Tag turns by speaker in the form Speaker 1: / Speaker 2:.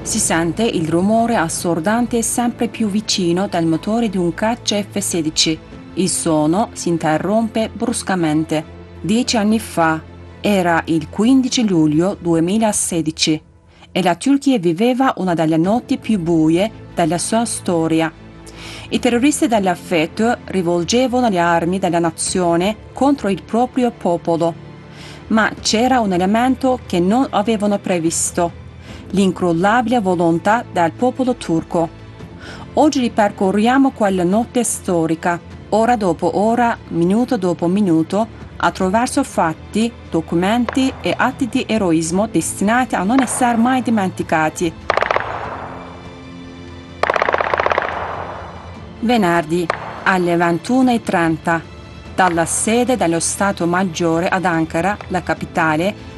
Speaker 1: Si sente il rumore assordante sempre più vicino dal motore di un caccia F-16. Il suono si interrompe bruscamente. 10 anni fa, era il 15 luglio 2016, e la Turchia viveva una delle notti più buie della sua storia. I terroristi della FET rivolgevano le armi della nazione contro il proprio popolo. Ma c'era un elemento che non avevano previsto: l'incrollabile volontà del popolo turco. Oggi ripercorriamo quella notte storica, ora dopo ora, minuto dopo minuto, attraverso fatti, documenti e atti di eroismo destinati a non essere mai dimenticati. Venerdì alle 21:30, dalla sede dello Stato Maggiore ad Ankara, la capitale,